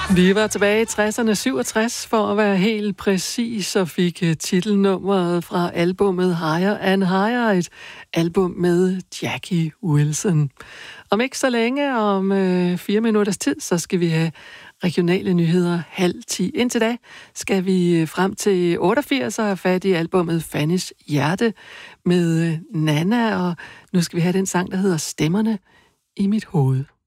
Vi var tilbage i 60'erne, 67 for at være helt præcis, og fik titelnummeret fra albumet Higher and Higher, et album med Jackie Wilson. Om ikke så længe, om 4 minutters tid, så skal vi have regionale nyheder 9:30. Indtil da skal vi frem til 88 og have fat i albumet Fannys Hjerte med Nana, og nu skal vi have den sang, der hedder Stemmerne i mit hoved.